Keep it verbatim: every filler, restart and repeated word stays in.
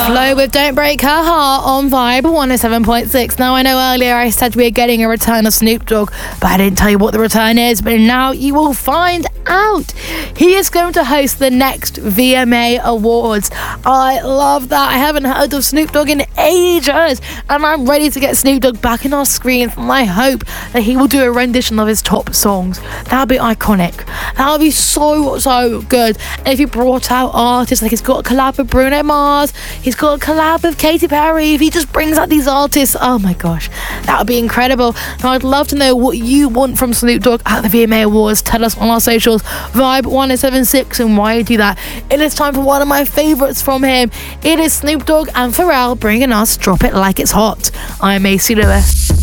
Flo with Don't Break Her Heart on Vibe one oh seven point six. Now, I know earlier I said we are getting a return of Snoop Dogg, but I didn't tell you what the return is, but now you will find out. He is going to host the next V M A Awards. I love that. I haven't heard of Snoop Dogg in ages, and I'm ready to get Snoop Dogg back in our screens, and I hope that he will do a rendition of his top songs. That would be iconic. That would be so, so good. And if he brought out artists, like he's got a collab with Bruno Mars, he's got a collab with Katy Perry, if he just brings out these artists, oh my gosh, that would be incredible. Now, I'd love to know what you want from Snoop Dogg at the V M A Awards. Tell us on our socials, Vibe one oh seven six, and why you do that. It is time for one of my favourites from him. It is Snoop Dogg and Pharrell bringing us Drop It Like It's Hot. I'm Macy Lewis.